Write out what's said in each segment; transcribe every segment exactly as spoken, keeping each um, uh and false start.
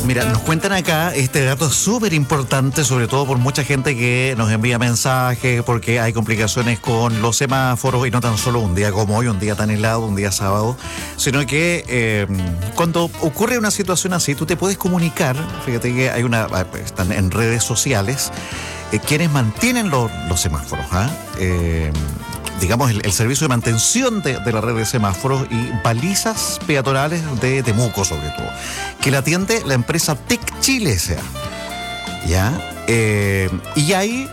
Mira, nos cuentan acá, este dato es súper importante, sobre todo por mucha gente que nos envía mensajes, porque hay complicaciones con los semáforos, y no tan solo un día como hoy, un día tan helado, un día sábado, sino que eh, cuando ocurre una situación así, tú te puedes comunicar. Fíjate que hay una, están en redes sociales, eh, quienes mantienen lo, los semáforos, ¿ah? ¿eh? digamos, el, el servicio de mantención de, de la red de semáforos y balizas peatonales de Temuco, sobre todo, que la atiende la empresa Tech Chile S A. ¿Ya? Eh, y hay,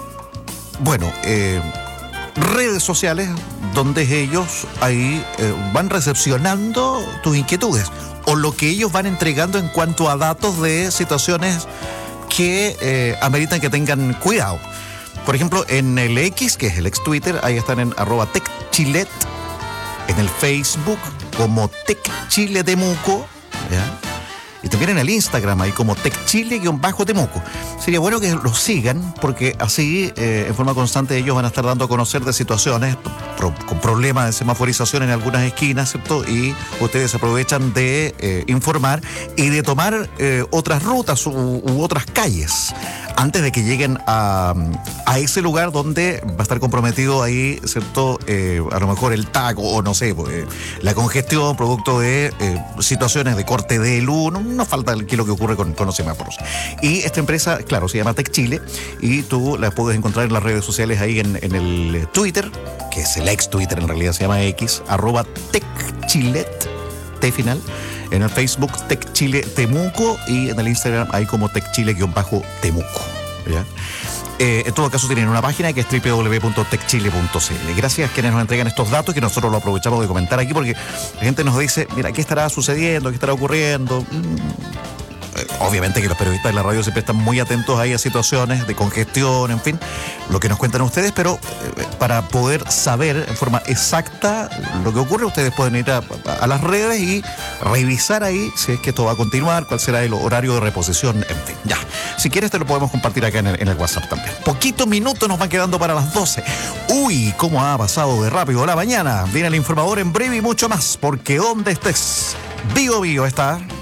bueno, eh, redes sociales donde ellos ahí eh, van recepcionando tus inquietudes o lo que ellos van entregando en cuanto a datos de situaciones que eh, ameritan que tengan cuidado. Por ejemplo, en el X, que es el ex Twitter, ahí están en arroba TechChilet, en el Facebook como TechChile Temuco, ¿ya? Y también en el Instagram, ahí como TechChile-Temuco. Sería bueno que los sigan, porque así, eh, en forma constante, ellos van a estar dando a conocer de situaciones pro, con problemas de semaforización en algunas esquinas, ¿cierto? Y ustedes aprovechan de eh, informar y de tomar eh, otras rutas u, u otras calles antes de que lleguen a, a ese lugar donde va a estar comprometido ahí, ¿cierto? Eh, a lo mejor el taco o no sé, pues, la congestión producto de eh, situaciones de corte de luz. No, no falta el, que lo que ocurre con, con los semáforos. Y esta empresa, claro, se llama Tech Chile, y tú la puedes encontrar en las redes sociales ahí en, en el Twitter, que es el ex Twitter, en realidad se llama X, arroba TechChilet, T final. En el Facebook, Tech Chile Temuco, y en el Instagram hay como TechChile-Temuco. ¿Ya? Eh, en todo caso, tienen una página que es doble u doble u doble u punto tech chile punto c l. Gracias a quienes nos entregan estos datos, que nosotros lo aprovechamos de comentar aquí, porque la gente nos dice, mira, ¿qué estará sucediendo? ¿Qué estará ocurriendo? Mm. Obviamente que los periodistas de la radio siempre están muy atentos ahí a situaciones de congestión, en fin, lo que nos cuentan ustedes, pero eh, para poder saber en forma exacta lo que ocurre, ustedes pueden ir a, a las redes y revisar ahí si es que esto va a continuar, cuál será el horario de reposición, en fin, ya. Si quieres te lo podemos compartir acá en el, en el WhatsApp también. Poquitos minutos nos van quedando para las doce. Uy, cómo ha pasado de rápido la mañana. Viene el informador en breve y mucho más, porque donde estés, Bio Bio está...